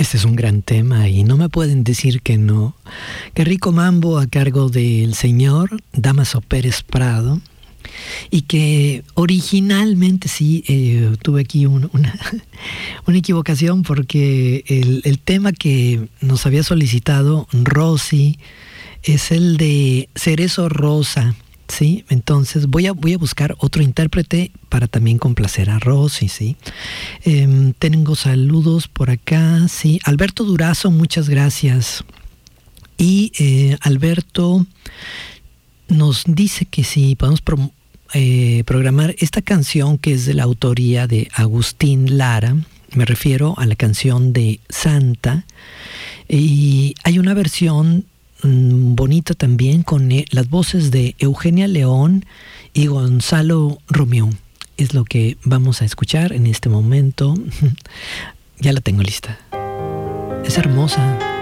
Este es un gran tema y no me pueden decir que no. Qué rico mambo a cargo del señor Dámaso Pérez Prado, y que originalmente sí tuve aquí una equivocación, porque el tema que nos había solicitado Rosy es el de Cerezo Rosa, ¿sí? Entonces voy a buscar otro intérprete para también complacer a Rosy, ¿sí? Tengo saludos por acá, sí. Alberto Durazo, muchas gracias. Y Alberto nos dice que si podemos programar esta canción, que es de la autoría de Agustín Lara. Me refiero a la canción de Santa, y hay una versión bonita también con las voces de Eugenia León y Gonzalo Romeo. Es lo que vamos a escuchar en este momento. Ya la tengo lista. Es hermosa.